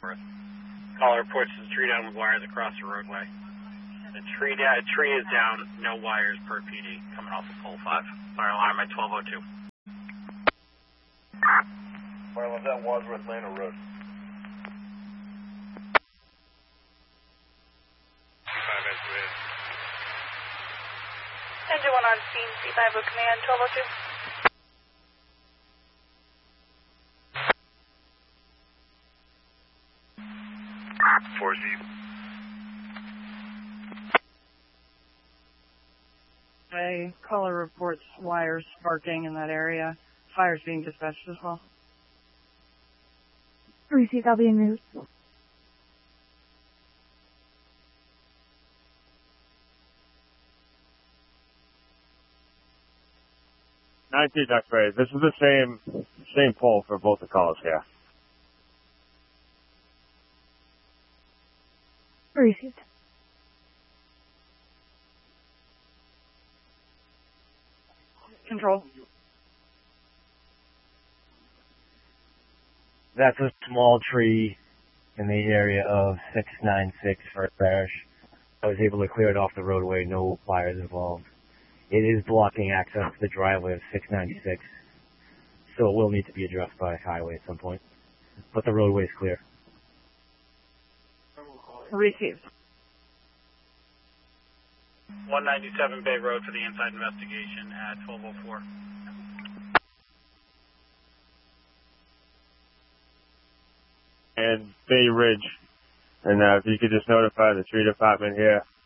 Ellsworth. Caller reports there's a tree down with wires across the roadway. The tree is down, no wires per PD, coming off of pole 5. Fire alarm at 1202. Fire alarm's at Wadsworth Lane or Road. Engine 1 on scene, C5 with command, 1202. Okay, caller reports wires sparking in that area. Fire's being dispatched as well. Received, I'll be en route. Duxbury. This is the same pole for both the calls here. Received. Control. That's a small tree in the area of 696 First Parish. I was able to clear it off the roadway, no wires involved. It is blocking access to the driveway of 696, so it will need to be addressed by highway at some point. But the roadway is clear. Received. 197 Bay Road for the inside investigation at 1204. And Bay Ridge. And if you could just notify the tree department here